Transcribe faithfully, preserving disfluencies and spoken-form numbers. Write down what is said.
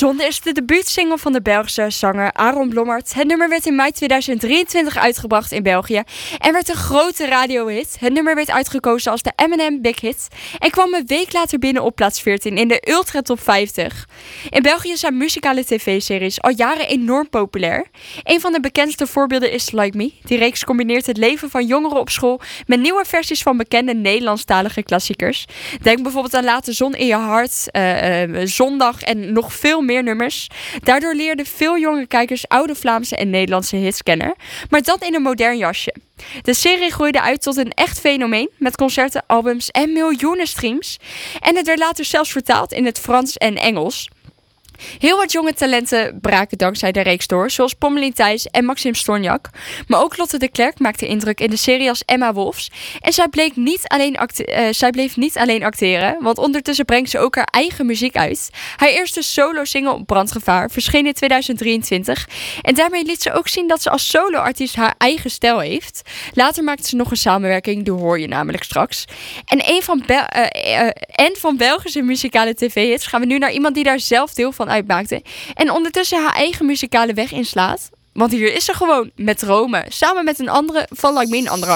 Zonde is de debuutsingle van de Belgische zanger Aaron Blommaert. Het nummer werd in mei tweeduizend drieëntwintig uitgebracht in België en werd een grote radiohit. Het nummer werd uitgekozen als de Eminem Big Hit en kwam een week later binnen op plaats veertien in de Ultra Top vijftig. In België zijn muzikale tv-series al jaren enorm populair. Een van de bekendste voorbeelden is Like Me. Die reeks combineert het leven van jongeren op school met nieuwe versies van bekende Nederlandstalige klassiekers. Denk bijvoorbeeld aan Laat de zon in je hart, uh, uh, Zondag en nog veel meer nummers. Daardoor leerden veel jonge kijkers oude Vlaamse en Nederlandse hits kennen, maar dat in een modern jasje. De serie groeide uit tot een echt fenomeen met concerten, albums en miljoenen streams. En het werd later zelfs vertaald in het Frans en Engels. Heel wat jonge talenten braken dankzij de reeks door, zoals Pommelien Thijs en Maxime Stornjak. Maar ook Lotte de Klerk maakte indruk in de serie als Emma Wolfs. En zij, bleek niet alleen acte- uh, zij bleef niet alleen acteren, want ondertussen brengt ze ook haar eigen muziek uit. Haar eerste solo-single Brandgevaar verscheen in tweeduizend drieëntwintig. En daarmee liet ze ook zien dat ze als solo-artiest haar eigen stijl heeft. Later maakte ze nog een samenwerking, die hoor je namelijk straks. En, een van, Bel- uh, uh, en van Belgische muzikale tv-hits gaan we nu naar iemand die daar zelf deel van uitmaakte en ondertussen haar eigen muzikale weg inslaat. Want hier is ze gewoon met Rome, samen met een andere van Like Me, een andere